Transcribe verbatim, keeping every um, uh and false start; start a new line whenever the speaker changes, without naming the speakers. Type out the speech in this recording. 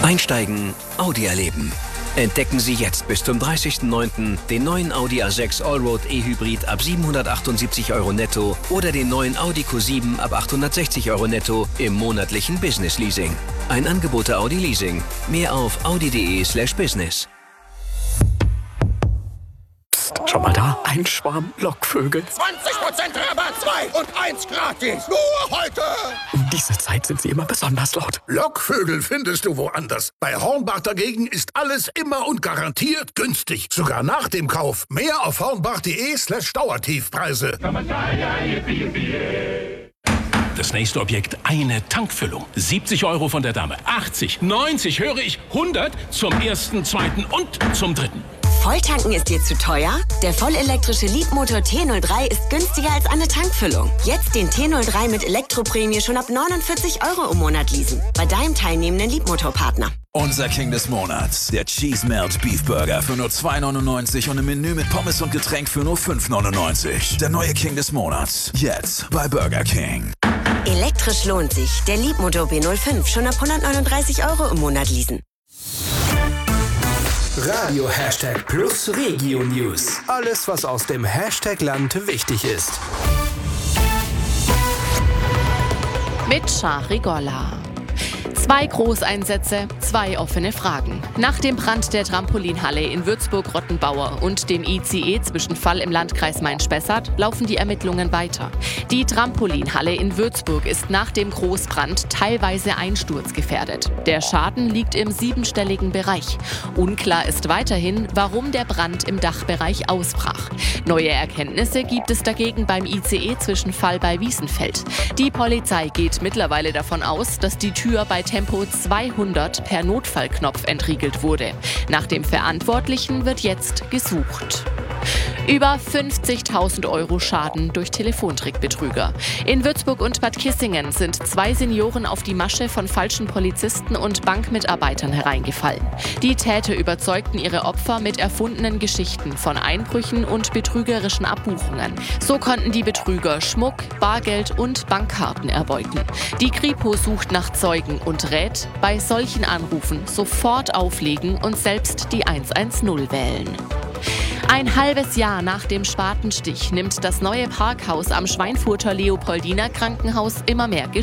Einsteigen, Audi erleben. Entdecken Sie jetzt bis zum dreißigsten neunten den neuen Audi A sechs Allroad E-Hybrid ab siebenhundertachtundsiebzig Euro netto oder den neuen Audi Q sieben ab achthundertsechzig Euro netto im monatlichen Business Leasing. Ein Angebot der Audi Leasing. Mehr auf audi.de slash business.
Psst, schon mal da? Ein Schwarm Lockvögel.
zwanzig Prozent Rabatt, zwei und eins gratis. Nur heute.
Um diese Zeit sind sie immer besonders laut.
Lockvögel findest du woanders. Bei Hornbach dagegen ist alles immer und garantiert günstig. Sogar nach dem Kauf. Mehr auf hornbach.de slash Dauertiefpreise.
Das nächste Objekt, eine Tankfüllung. siebzig Euro von der Dame. achtzig, neunzig, höre ich, hundert zum ersten, zweiten und zum dritten.
Volltanken ist dir zu teuer? Der vollelektrische Leapmotor T null drei ist günstiger als eine Tankfüllung. Jetzt den T null drei mit Elektroprämie schon ab neunundvierzig Euro im Monat leasen. Bei deinem teilnehmenden Leapmotor-Partner.
Unser King des Monats, der Cheese Melt Beef Burger für nur zwei neunundneunzig und im Menü mit Pommes und Getränk für nur fünf neunundneunzig. Der neue King des Monats, jetzt bei Burger King.
Elektrisch lohnt sich. Der Leapmotor B null fünf schon ab hundertneununddreißig Euro im Monat leasen.
Radio Hashtag Plus Regio News. Alles, was aus dem Hashtag-Land wichtig ist.
Mit Shari Golla. Zwei Großeinsätze, zwei offene Fragen. Nach dem Brand der Trampolinhalle in Würzburg-Rottenbauer und dem I C E zwischen Fall im Landkreis Main-Spessart laufen die Ermittlungen weiter. Die Trampolinhalle in Würzburg ist nach dem Großbrand teilweise einsturzgefährdet. Der Schaden liegt im siebenstelligen Bereich. Unklar ist weiterhin, warum der Brand im Dachbereich ausbrach. Neue Erkenntnisse gibt es dagegen beim I C E zwischen Fall bei Wiesenfeld. Die Polizei geht mittlerweile davon aus, dass die Tür bei Tempo zweihundert per Notfallknopf entriegelt wurde. Nach dem Verantwortlichen wird jetzt gesucht. Über fünfzigtausend Euro Schaden durch Telefontrickbetrüger. In Würzburg und Bad Kissingen sind zwei Senioren auf die Masche von falschen Polizisten und Bankmitarbeitern hereingefallen. Die Täter überzeugten ihre Opfer mit erfundenen Geschichten von Einbrüchen und betrügerischen Abbuchungen. So konnten die Betrüger Schmuck, Bargeld und Bankkarten erbeuten. Die Kripo sucht nach Zeugen und rät, bei solchen Anrufen sofort auflegen und selbst die hundertzehn wählen. Ein halbes Jahr nach dem Spatenstich nimmt das neue Parkhaus am Schweinfurter Leopoldiner Krankenhaus immer mehr